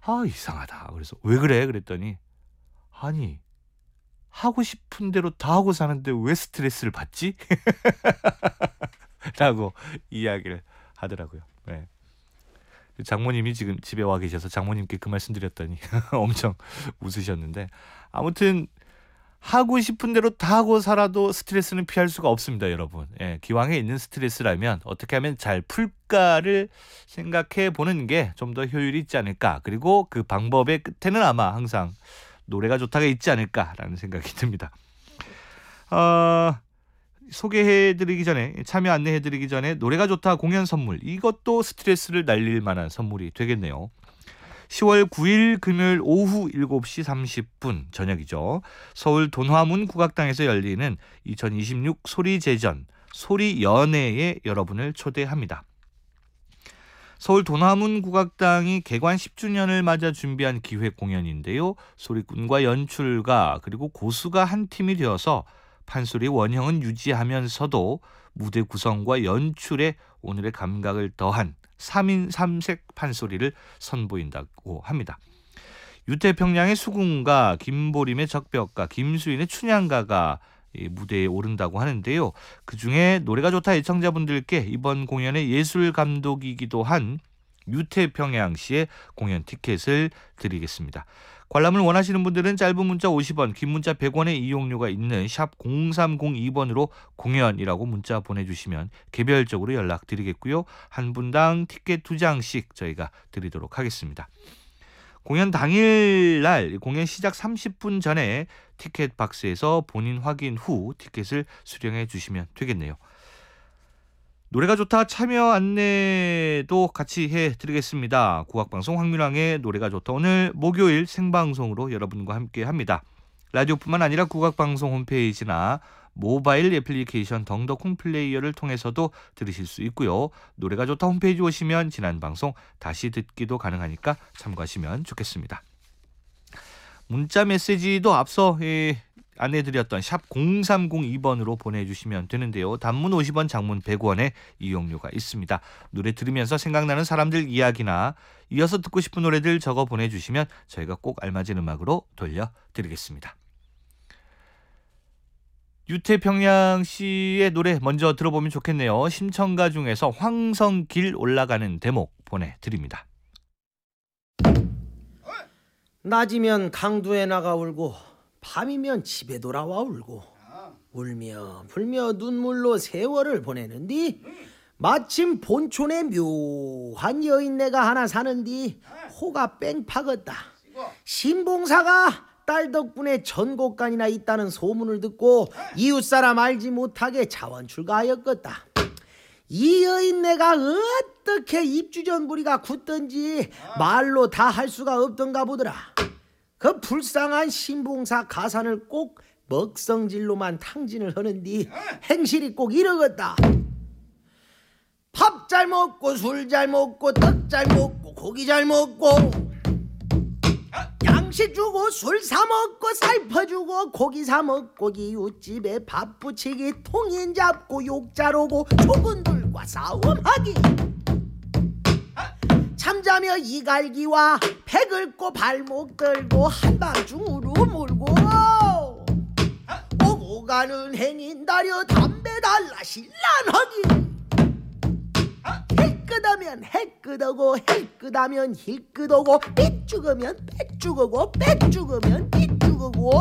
이상하다. 그래서 왜 그래? 그랬더니 아니 하고 싶은 대로 다 하고 사는데 왜 스트레스를 받지? 라고 이야기를 하더라고요. 네. 장모님이 지금 집에 와 계셔서 장모님께 그 말씀 드렸더니 엄청 웃으셨는데, 아무튼 하고 싶은 대로 다 하고 살아도 스트레스는 피할 수가 없습니다, 여러분. 예, 기왕에 있는 스트레스라면 어떻게 하면 잘 풀까를 생각해 보는 게 좀 더 효율이 있지 않을까. 그리고 그 방법의 끝에는 아마 항상 노래가 좋다가 있지 않을까라는 생각이 듭니다. 소개해드리기 전에, 참여 안내해드리기 전에 노래가 좋다 공연 선물, 이것도 스트레스를 날릴 만한 선물이 되겠네요. 10월 9일 금요일 오후 7시 30분 저녁이죠. 서울 돈화문 국악당에서 열리는 2026 소리제전 소리연애에 여러분을 초대합니다. 서울 돈화문 국악당이 개관 10주년을 맞아 준비한 기획 공연인데요. 소리꾼과 연출가 그리고 고수가 한 팀이 되어서 판소리 원형은 유지하면서도 무대 구성과 연출에 오늘의 감각을 더한 3인 3색 판소리를 선보인다고 합니다. 유태평양의 수궁가, 김보림의 적벽가, 김수인의 춘향가가 무대에 오른다고 하는데요. 그중에 노래가 좋다 애청자분들께 이번 공연의 예술 감독이기도 한 유태평양 씨의 공연 티켓을 드리겠습니다. 관람을 원하시는 분들은 짧은 문자 50원, 긴 문자 100원의 이용료가 있는 샵 0302번으로 공연이라고 문자 보내주시면 개별적으로 연락드리겠고요. 한 분당 티켓 2장씩 저희가 드리도록 하겠습니다. 공연 당일날 공연 시작 30분 전에 티켓 박스에서 본인 확인 후 티켓을 수령해 주시면 되겠네요. 노래가 좋다 참여 안내도 같이 해드리겠습니다. 국악방송 황민왕의 노래가 좋다 오늘 목요일 생방송으로 여러분과 함께 합니다. 라디오뿐만 아니라 국악방송 홈페이지나 모바일 애플리케이션 덩더콩 플레이어를 통해서도 들으실 수 있고요. 노래가 좋다 홈페이지 오시면 지난 방송 다시 듣기도 가능하니까 참고하시면 좋겠습니다. 문자 메시지도 앞서 안내드렸던 샵 0302번으로 보내주시면 되는데요. 단문 50원, 장문 100원의 이용료가 있습니다. 노래 들으면서 생각나는 사람들 이야기나 이어서 듣고 싶은 노래들 적어 보내주시면 저희가 꼭 알맞은 음악으로 돌려드리겠습니다. 유태평양 씨의 노래 먼저 들어보면 좋겠네요. 심청가 중에서 황성길 올라가는 대목 보내드립니다. 낮이면 강두에 나가 울고 밤이면 집에 돌아와 울고 울며 불며 눈물로 세월을 보내는디 마침 본촌에 묘한 여인네가 하나 사는디 호가 뺑파겄다. 신봉사가 딸 덕분에 전곡간이나 있다는 소문을 듣고 이웃사람 알지 못하게 자원출가하였겠다. 이 여인네가 어떻게 입주전부리가 굳던지 말로 다 할 수가 없던가 보더라. 그 불쌍한 신봉사 가산을 꼭 먹성질로만 탕진을 하는디 행실이 꼭 이러겠다. 밥 잘 먹고 술 잘 먹고 떡 잘 먹고 고기 잘 먹고 양식 주고 술 사 먹고 살퍼 주고 고기 사 먹고 이웃집에 밥 부치기 통인 잡고 욕 자르고 조근들과 싸움하기 잠자며 이갈기와 배 긁고 발목 들고 한밤중으로 몰고 오고 가는 행인 다려 담배 달라 신란하기 힐 끄다면 해 끄더고 힐 끄다면 힐 끄더고 삐 죽으면 빼 죽으고 빼 죽으면 삐 죽으고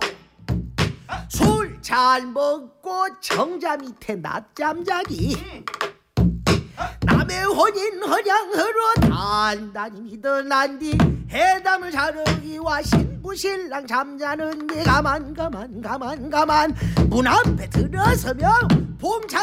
술 잘 먹고 정자 밑에 낮잠 자기 남의 혼인 허량으로 단단히 믿어난 뒤 해담을 자르기와 신부신랑 잠자는 게 가만 문 앞에 들어서며 봄